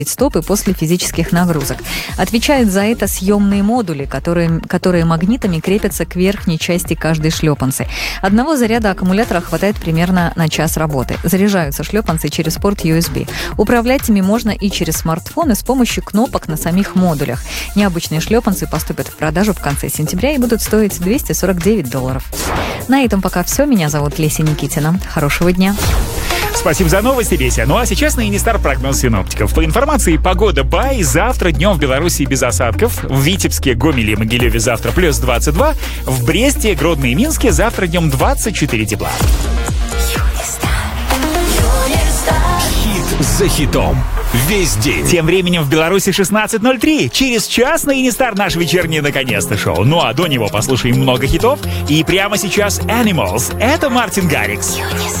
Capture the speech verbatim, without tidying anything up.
стопы после физических нагрузок. Отвечают за это съемные модули, которые, которые магнитами крепятся к верхней части каждой шлепанцы. Одного заряда аккумулятора хватает примерно на час работы. Заряжаются шлепанцы через порт ю эс би. Управлять ими можно и через смартфон, и с помощью кнопок на самих модулях. Необычные шлепанцы поступят в продажу в конце сентября и будут стоить двести сорок девять долларов. На этом пока все. Меня зовут Леся Никитина. Хорошего дня. Спасибо за новости, Леся. Ну а сейчас на Инистар прогноз синоптиков. По информации погода Бай. Завтра днем в Беларуси без осадков. В Витебске, Гомеле и Могилеве завтра плюс двадцать два. В Бресте, Гродно и Минске завтра днем двадцать четыре тепла. Хит за хитом. Весь день. Тем временем в Беларуси шестнадцать ноль три. Через час на Инистар наш вечерний наконец-то шоу. Ну а до него послушаем много хитов. И прямо сейчас Animals. Это Мартин Гаррикс.